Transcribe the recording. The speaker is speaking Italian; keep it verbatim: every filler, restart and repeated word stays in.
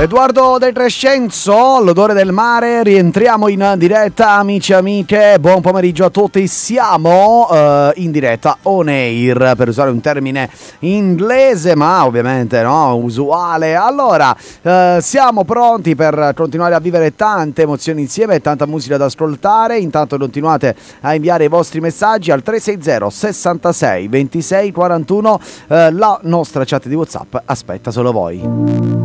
Edoardo De Crescenzo, l'odore del mare, rientriamo in diretta, amici e amiche, buon pomeriggio a tutti, siamo uh, in diretta on air, per usare un termine inglese ma ovviamente no, usuale. Allora, uh, siamo pronti per continuare a vivere tante emozioni insieme e tanta musica da ascoltare. Intanto continuate a inviare i vostri messaggi al tre sei zero sessantasei ventisei quarantuno, uh, la nostra chat di WhatsApp aspetta solo voi.